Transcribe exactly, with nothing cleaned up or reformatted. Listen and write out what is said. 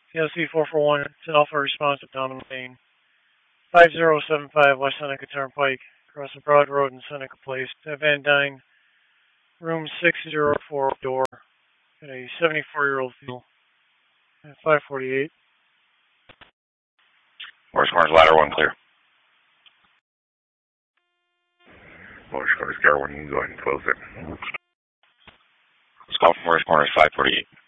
C L C four four one, it's an Alpha response at Donald Lane. five zero seven five West Seneca Turnpike, across the Broad Road in Seneca Place. Van Dyne, room six oh four door, at a seventy-four-year-old female at five forty-eight. Morris Corners, ladder one, clear. Morris Corners, Scar one, you can go ahead and close it. Let's call from Morris Corners, five forty-eight.